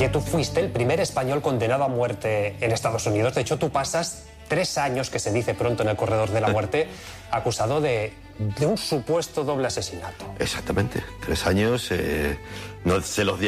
Oye, tú fuiste el primer español condenado a muerte en Estados Unidos. De hecho, tú pasas 3 años, que se dice pronto en el corredor de la muerte, acusado de un supuesto doble asesinato. Exactamente, 3 años, no se los di